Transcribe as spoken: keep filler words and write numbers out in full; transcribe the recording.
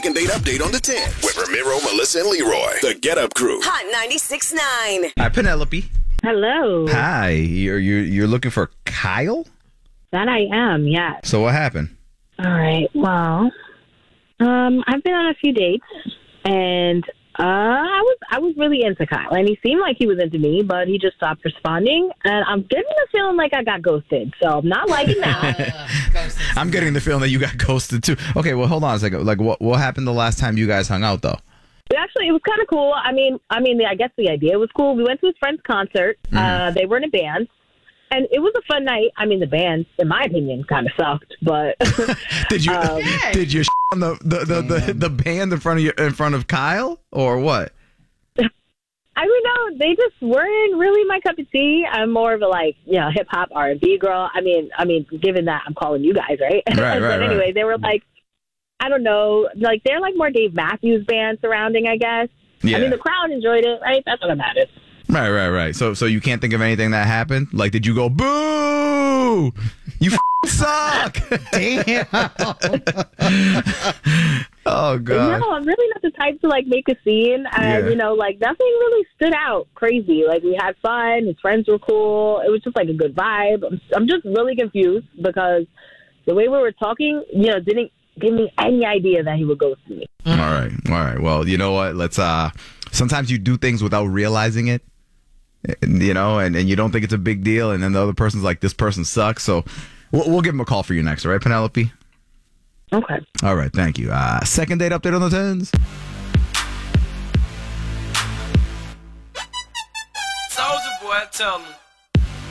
Second date update on the tenth with Ramiro, Melissa, and Leroy. The Get Up Crew. Hot ninety-six point nine. Hi, Penelope. Hello. Hi. You're, you're, you're looking for Kyle? That I am, yes. So what happened? All right. Well, um, I've been on a few dates, and uh, I was I was really into Kyle, and he seemed like he was into me, but he just stopped responding, and I'm getting the feeling like I got ghosted, so I'm not liking that. I'm getting the feeling that you got ghosted too. Okay, well, hold on a second. Like, what what happened the last time you guys hung out, though? Actually, it was kind of cool. I mean, I mean, I guess the idea was cool. We went to his friend's concert. Mm-hmm. Uh, they were in a band. And it was a fun night. I mean, the band, in my opinion, kind of sucked. But did you um, did you on the the, the, the the band in front of you in front of Kyle or what? I don't know. They just weren't really my cup of tea. I'm more of a like you know hip hop R and B girl. I mean, I mean, given that I'm calling you guys right, right, right but anyway, right. they were like, I don't know, like they're like more Dave Matthews Band surrounding, I guess. Yeah. I mean, the crowd enjoyed it, right? That's what matters. Right, right, right. So, so you can't think of anything that happened? Like, did you go, boo? You f- suck. Damn. Oh, God. No, I'm really not the type to, like, make a scene. And, Yeah. you know, like, nothing really stood out crazy. Like, we had fun. His friends were cool. It was just, like, a good vibe. I'm, I'm just really confused because the way we were talking, you know, didn't give me any idea that he would ghost me. All right. All right. Well, you know what? Let's, uh, sometimes you do things without realizing it. You know, and, and you don't think it's a big deal, and then the other person's like, this person sucks. So we'll, we'll give him a call for you next, all right, Penelope? Okay. All right, thank you. Uh, second date update on the tens. Soldier boy, tell me.